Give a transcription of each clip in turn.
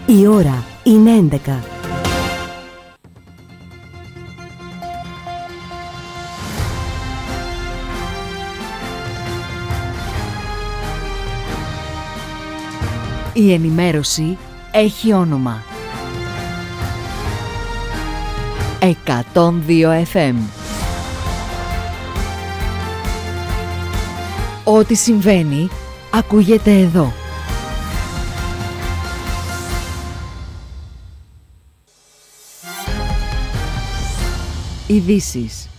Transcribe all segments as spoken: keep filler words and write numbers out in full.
Η ώρα είναι έντεκα. Η ενημέρωση έχει όνομα. εκατόν δύο εφ εμ. Ό,τι συμβαίνει, ακούγεται εδώ. Ειδήσεις.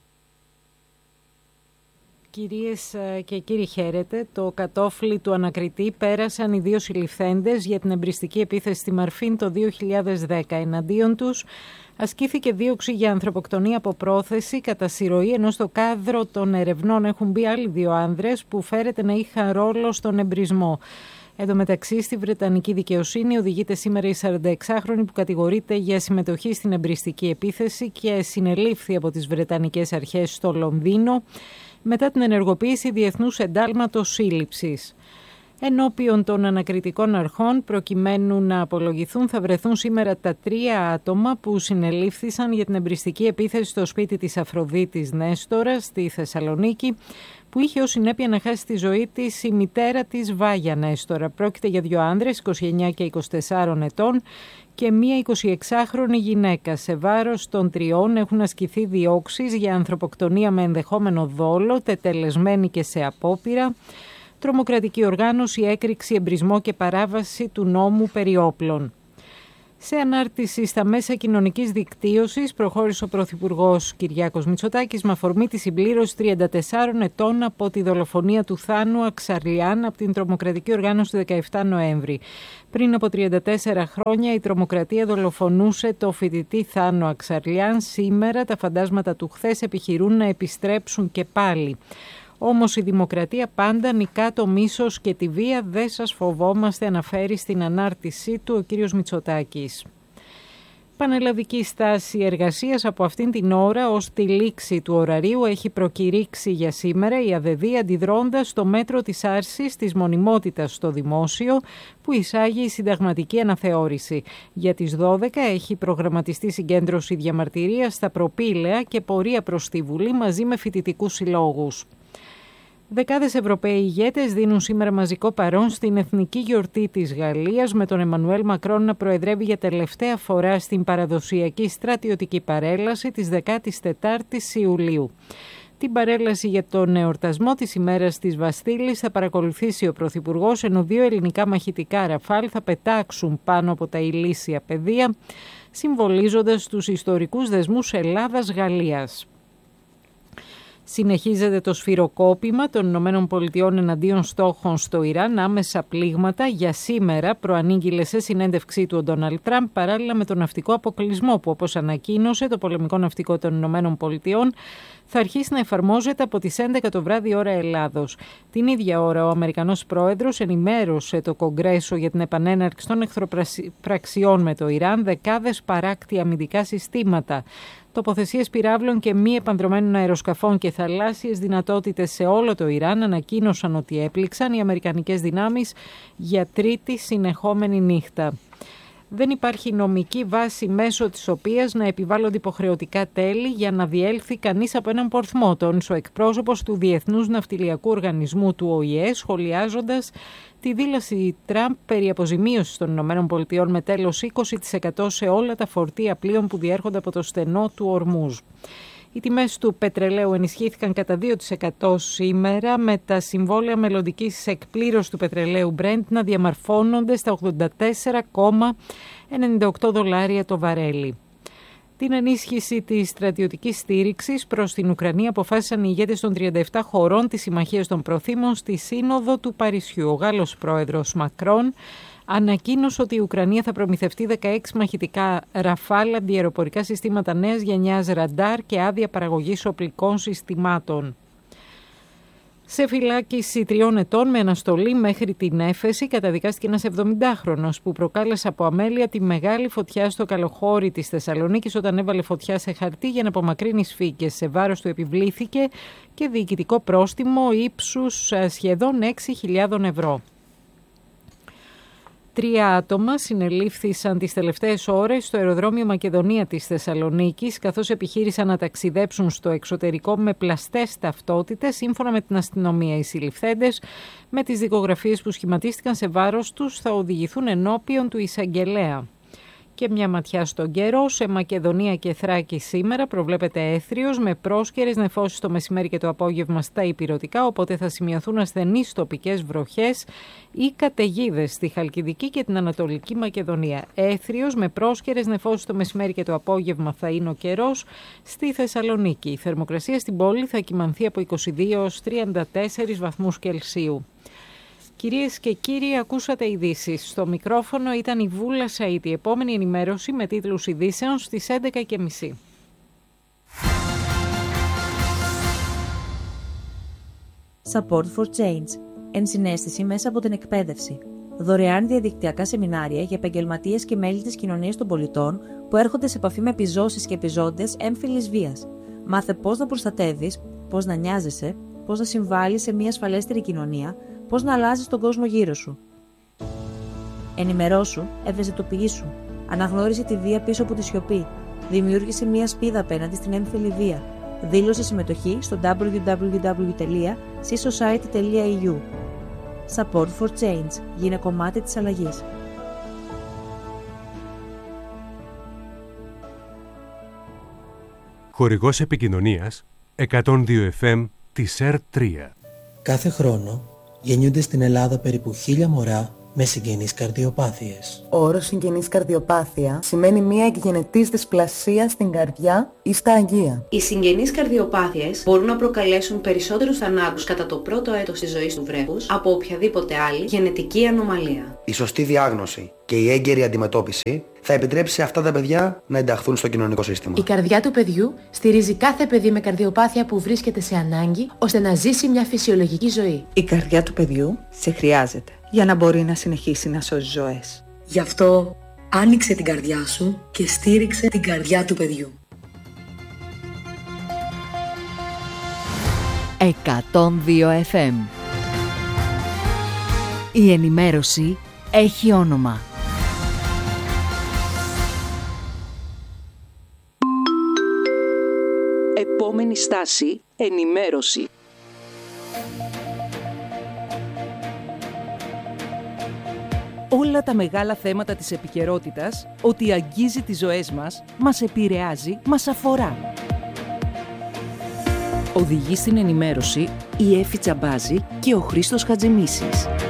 Κυρίες και κύριοι, χαίρετε. Το κατόφλι του ανακριτή πέρασαν οι δύο συλληφθέντες για την εμπριστική επίθεση στη Μαρφίν το δύο χιλιάδες δέκα. Εναντίον τους ασκήθηκε δίωξη για ανθρωποκτονία από πρόθεση κατά συρροή, ενώ στο κάδρο των ερευνών έχουν μπει άλλοι δύο άνδρες που φέρεται να είχαν ρόλο στον εμπρισμό. Εν τω μεταξύ, στη Βρετανική δικαιοσύνη οδηγείται σήμερα η σαρανταεξάχρονη που κατηγορείται για συμμετοχή στην εμπριστική επίθεση και συνελήφθη από τις Βρετανικές αρχές στο Λονδίνο μετά την ενεργοποίηση διεθνούς εντάλματος σύλληψης. Ενώπιον των ανακριτικών αρχών, προκειμένου να απολογηθούν, θα βρεθούν σήμερα τα τρία άτομα που συνελήφθησαν για την εμπριστική επίθεση στο σπίτι της Αφροδίτης Νέστορα στη Θεσσαλονίκη, που είχε ως συνέπεια να χάσει τη ζωή της η μητέρα της Βάγια Νέστορα. Πρόκειται για δύο άνδρες, είκοσι εννιά και είκοσι τέσσερα ετών, και μία εικοσιεξάχρονη γυναίκα. Σε βάρος των τριών έχουν ασκηθεί διώξεις για ανθρωποκτονία με ενδεχόμενο δόλο, τετελεσμένη και σε απόπειρα, τρομοκρατική οργάνωση, έκρηξη, εμπρισμό και παράβαση του νόμου περί όπλων. Σε ανάρτηση στα μέσα κοινωνικής δικτύωσης προχώρησε ο Πρωθυπουργός Κυριάκος Μητσοτάκης με αφορμή τη συμπλήρωση τριάντα τεσσάρων ετών από τη δολοφονία του Θάνου Αξαρλιάν από την τρομοκρατική οργάνωση του δεκαεπτά Νοέμβρη. Πριν από τριάντα τέσσερα χρόνια η τρομοκρατία δολοφονούσε το φοιτητή Θάνο Αξαρλιάν. Σήμερα τα φαντάσματα του χθες επιχειρούν να επιστρέψουν και πάλι. Όμως η δημοκρατία πάντα νικά το μίσος και τη βία, δεν σας φοβόμαστε, αναφέρει στην ανάρτησή του ο κύριος Μητσοτάκης. Πανελλαδική στάση εργασίας από αυτήν την ώρα ως τη λήξη του ωραρίου έχει προκηρύξει για σήμερα η ΑΔΕΔΗ, αντιδρώντας στο μέτρο της άρσης της μονιμότητας στο δημόσιο που εισάγει η συνταγματική αναθεώρηση. Για τις δώδεκα έχει προγραμματιστεί συγκέντρωση διαμαρτυρίας στα προπήλαια και πορεία προς τη Βουλή μαζί με φοιτητικούς συλλόγους. Δεκάδες Ευρωπαίοι ηγέτες δίνουν σήμερα μαζικό παρόν στην εθνική γιορτή της Γαλλίας, με τον Εμμανουέλ Μακρόν να προεδρεύει για τελευταία φορά στην παραδοσιακή στρατιωτική παρέλαση της δεκάτης τετάρτης Ιουλίου. Την παρέλαση για τον εορτασμό της ημέρας της Βαστίλης θα παρακολουθήσει ο Πρωθυπουργός, ενώ δύο ελληνικά μαχητικά Ραφάλ θα πετάξουν πάνω από τα ηλίσια πεδία, συμβολίζοντας τους ιστορικούς δεσμούς Ελλάδας-Γαλλίας. Συνεχίζεται το σφυροκόπημα των Ηνωμένων Πολιτειών εναντίον στόχων στο Ιράν. Άμεσα πλήγματα για σήμερα προανήγγειλε σε συνέντευξή του ο Ντόναλντ Τραμπ, παράλληλα με τον ναυτικό αποκλεισμό που, όπως ανακοίνωσε, το πολεμικό ναυτικό των Ηνωμένων Πολιτειών θα αρχίσει να εφαρμόζεται από τις έντεκα το βράδυ ώρα Ελλάδος. Την ίδια ώρα ο Αμερικανός πρόεδρος ενημέρωσε το Κογκρέσο για την επανέναρξη των εχθροπραξιών με το Ιράν, δεκάδες παράκτη αμυντικά συστήματα, τοποθεσίες πυράβλων και μη επανδρομένων αεροσκαφών και θαλάσσιες δυνατότητες σε όλο το Ιράν ανακοίνωσαν ότι έπληξαν οι αμερικανικές δυνάμεις για τρίτη συνεχόμενη νύχτα. Δεν υπάρχει νομική βάση μέσω της οποίας να επιβάλλονται υποχρεωτικά τέλη για να διέλθει κανείς από έναν πορθμό, τόνισε ο εκπρόσωπος του Διεθνούς Ναυτιλιακού Οργανισμού του Ο Η Ε, σχολιάζοντας τη δήλωση Τραμπ περί αποζημίωσης των ΗΠΑ με τέλος είκοσι τοις εκατό σε όλα τα φορτία πλοίων που διέρχονται από το στενό του Ορμούζ. Οι τιμές του πετρελαίου ενισχύθηκαν κατά δύο τοις εκατό σήμερα, με τα συμβόλαια μελλοντικής εκπλήρωσης του πετρελαίου Brent να διαμορφώνονται στα ογδόντα τέσσερα κόμμα ενενήντα οκτώ δολάρια το βαρέλι. Την ενίσχυση της στρατιωτικής στήριξης προς την Ουκρανία αποφάσισαν οι ηγέτες των τριάντα επτά χωρών της Συμμαχίας των Προθήμων στη Σύνοδο του Παρισιού. Ο Γάλλος πρόεδρος Μακρόν ανακοίνωσε ότι η Ουκρανία θα προμηθευτεί δεκαέξι μαχητικά Ραφάλ, αντιαεροπορικά συστήματα νέας γενιάς ραντάρ και άδεια παραγωγής οπλικών συστημάτων. Σε φυλάκιση τριών ετών με αναστολή μέχρι την έφεση καταδικάστηκε ένας εβδομηντάχρονος που προκάλεσε από αμέλεια τη μεγάλη φωτιά στο καλοχώρι της Θεσσαλονίκης όταν έβαλε φωτιά σε χαρτί για να απομακρύνει σφίγγες. Σε βάρος του επιβλήθηκε και διοικητικό πρόστιμο ύψους σχεδόν έξι χιλιάδες ευρώ. Τρία άτομα συνελήφθησαν τις τελευταίες ώρες στο αεροδρόμιο Μακεδονία της Θεσσαλονίκης, καθώς επιχείρησαν να ταξιδέψουν στο εξωτερικό με πλαστές ταυτότητες. Σύμφωνα με την αστυνομία, οι συλληφθέντες, με τις δικογραφίες που σχηματίστηκαν σε βάρος τους, θα οδηγηθούν ενώπιον του εισαγγελέα. Και μια ματιά στον καιρό. Σε Μακεδονία και Θράκη σήμερα προβλέπεται έθριος με πρόσκαιρες νεφώσεις το μεσημέρι και το απόγευμα στα ηπειρωτικά, οπότε θα σημειωθούν ασθενείς τοπικές βροχές ή καταιγίδες στη Χαλκιδική και την Ανατολική Μακεδονία. Έθριος με πρόσκαιρες νεφώσεις το μεσημέρι και το απόγευμα θα είναι ο καιρός στη Θεσσαλονίκη. Η θερμοκρασία στην πόλη θα κυμανθεί από είκοσι δύο έως τριάντα τέσσερις βαθμούς Κελσίου. Κυρίες και κύριοι, ακούσατε ειδήσεις. Στο μικρόφωνο ήταν η Βούλα Σαΐτη. Η επόμενη ενημέρωση με τίτλους ειδήσεων στις έντεκα και μισή. Support for Change. Ενσυναίσθηση μέσα από την εκπαίδευση. Δωρεάν διαδικτυακά σεμινάρια για επαγγελματίες και μέλη της κοινωνίας των πολιτών που έρχονται σε επαφή με επιζώσεις και επιζώντες έμφυλης βίας. Μάθε πώς να προστατεύεις, πώς να νοιάζεσαι, πώς να συμβάλλεις σε μια ασφαλέστερη κοινωνία, πώς να αλλάζεις τον κόσμο γύρω σου. Ενημερώσου, ευαισθητοποιήσου. Αναγνώρισε τη βία πίσω από τη σιωπή. Δημιούργησε μια σπίδα απέναντι στην έμφυλη βία. Δήλωσε συμμετοχή στο double-u double-u double-u τελεία c society τελεία e u. Support for Change. Γίνε κομμάτι της αλλαγής. Χορηγός επικοινωνίας εκατόν δύο εφ εμ της ΕΡ τρία. Κάθε χρόνο γεννιούνται στην Ελλάδα περίπου χίλια μωρά με συγγενείς καρδιοπάθειες. Ο όρος συγγενής καρδιοπάθεια σημαίνει μια εκγενετής δυσπλασία στην καρδιά ή στα αγεία. Οι συγγενείς καρδιοπάθειες μπορούν να προκαλέσουν περισσότερους θανάτους κατά το πρώτο έτος της ζωής του βρέφους από οποιαδήποτε άλλη γενετική ανομαλία. Η σωστή διάγνωση και η έγκαιρη αντιμετώπιση θα επιτρέψει σε αυτά τα παιδιά να ενταχθούν στο κοινωνικό σύστημα. Η καρδιά του παιδιού στηρίζει κάθε παιδί με καρδιοπάθεια που βρίσκεται σε ανάγκη ώστε να ζήσει μια φυσιολογική ζωή. Η καρδιά του παιδιού σε χρειάζεται για να μπορεί να συνεχίσει να σώζει ζωές. Γι' αυτό άνοιξε την καρδιά σου και στήριξε την καρδιά του παιδιού. εκατόν δύο εφ εμ. Η ενημέρωση έχει όνομα. Επόμενη στάση, ενημέρωση. Όλα τα μεγάλα θέματα της επικαιρότητας, ότι αγγίζει τις ζωές μας, μας επηρεάζει, μας αφορά. Οδηγεί στην ενημέρωση η Έφη Τσαμπάζη και ο Χρήστος Χατζημίσης.